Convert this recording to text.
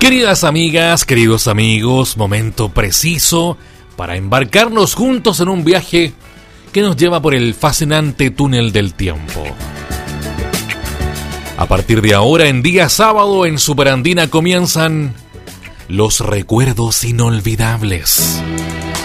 Queridas amigas, queridos amigos, momento preciso para embarcarnos juntos en un viaje que nos lleva por el fascinante túnel del tiempo. A partir de ahora, en día sábado, en Superandina comienzan los recuerdos inolvidables.